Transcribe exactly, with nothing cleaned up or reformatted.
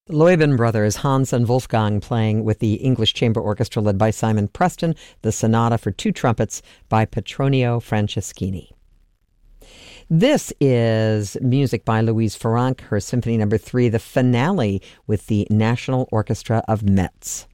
The Loeben brothers, Hans and Wolfgang, playing with the English Chamber Orchestra led by Simon Preston, the Sonata for Two Trumpets by Petronio Franceschini. This is music by Louise Farranc, her Symphony Number Three, the finale with the National Orchestra of Metz.